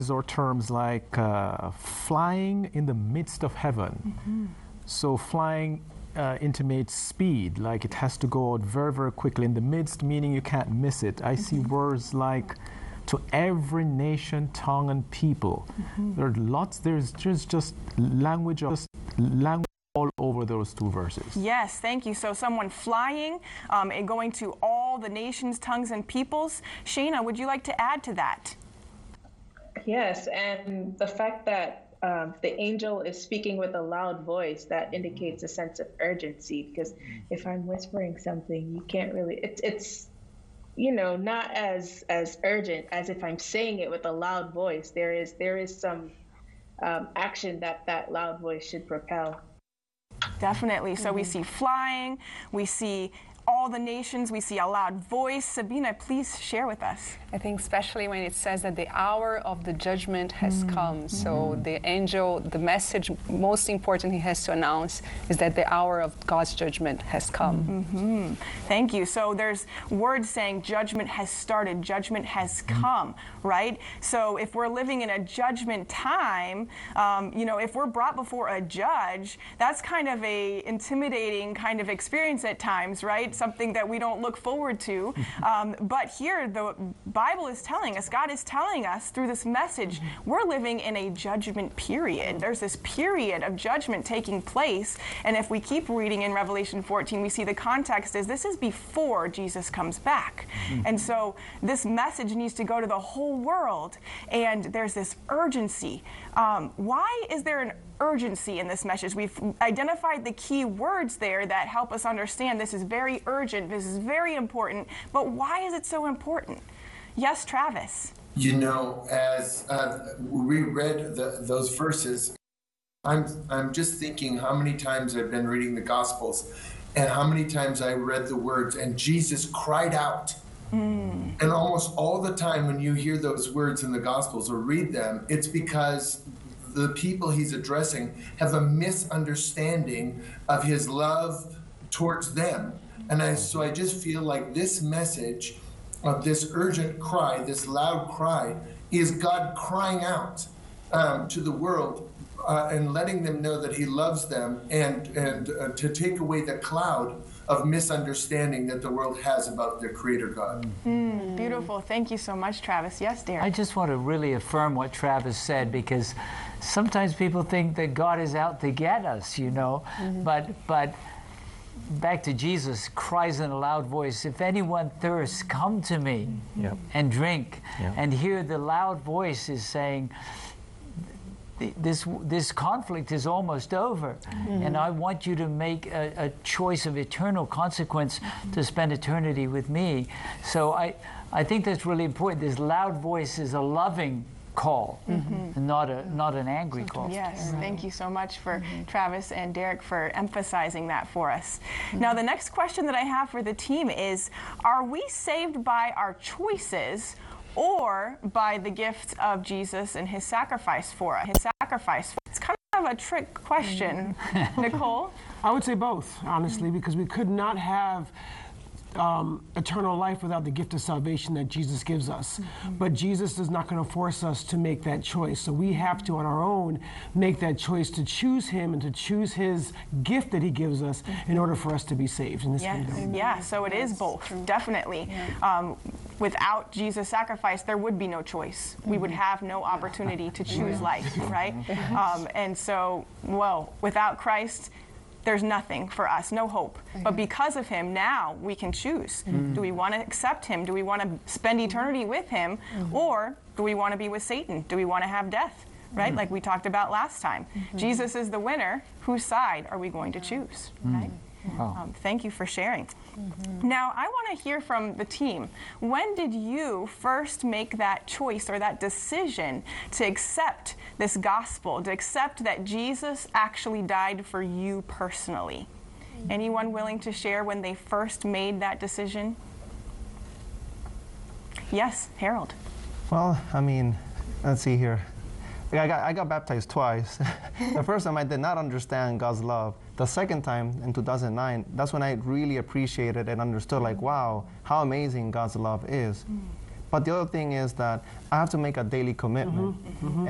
or terms like flying in the midst of heaven. So flying intimates speed, like it has to go out very, very quickly. In the midst, meaning you can't miss it. I see words like to every nation, tongue, and people. There are lots. There's just language all over those two verses. Yes, thank you. So someone flying and going to all the nations, tongues, and peoples. Shayna, would you like to add to that? Yes, and the fact that the angel is speaking with a loud voice, that indicates a sense of urgency, because if I'm whispering something, you can't really, it's not as urgent as if I'm saying it with a loud voice. There is some action that loud voice should propel. Definitely. So we see flying, we see all the nations, we see a loud voice. Sabina, please share with us. I think especially when it says that the hour of the judgment has come. So the angel, the message most important he has to announce is that the hour of God's judgment has come. Thank you. So there's words saying judgment has started, judgment has come, right? So if we're living in a judgment time, if we're brought before a judge, that's kind of a intimidating kind of experience at times, right? Something that we don't look forward to. But here the Bible is telling us, God is telling us through this message, we're living in a judgment period. There's this period of judgment taking place. And if we keep reading in Revelation 14, we see the context is this is before Jesus comes back. And so this message needs to go to the whole world. And there's this urgency. Why is there an urgency in this message? We've identified the key words there that help us understand this is very urgent, this is very important. But why is it so important? Yes, Travis. As we read those verses, I'm just thinking how many times I've been reading the Gospels and how many times I read the words and Jesus cried out. And almost all the time when you hear those words in the Gospels or read them, it's because the people he's addressing have a misunderstanding of his love towards them. And so I just feel like this message of this urgent cry, this loud cry, is God crying out to the world and letting them know that he loves them and to take away the cloud of misunderstanding that the world has about their Creator God. Beautiful. Thank you so much, Travis. Yes, Derek. I just want to really affirm what Travis said, because sometimes people think that God is out to get us, but back to Jesus cries in a loud voice, if anyone thirsts, come to me and drink. And here the loud voice is saying, this conflict is almost over, and I want you to make a choice of eternal consequence to spend eternity with me. So I think that's really important. This loud voice is a loving call, not an angry call. Yes, thank you so much for Travis and Derek for emphasizing that for us. Now, the next question that I have for the team is, are we saved by our choices or by the gift of Jesus and his sacrifice for us? It's kind of a trick question. Nicole? I would say both, honestly, because we could not have eternal life without the gift of salvation that Jesus gives us. But Jesus is not going to force us to make that choice. So we have to, on our own, make that choice to choose him and to choose his gift that he gives us in order for us to be saved in this kingdom. Yeah, so it is both, definitely. Without Jesus' sacrifice, there would be no choice. We would have no opportunity to choose life, right? And so, without Christ, there's nothing for us, no hope. But because of him, now we can choose. Do we want to accept him? Do we want to spend eternity with him? Or do we want to be with Satan? Do we want to have death? Right? Like we talked about last time. Jesus is the winner. Whose side are we going to choose? Right? Thank you for sharing. Now, I want to hear from the team. When did you first make that choice or that decision to accept this gospel, to accept that Jesus actually died for you personally? Anyone willing to share when they first made that decision? Yes, Harold. Well, let's see here. I got baptized twice. The first time I did not understand God's love. The second time, in 2009, that's when I really appreciated and understood, wow, how amazing God's love is. But the other thing is that I have to make a daily commitment.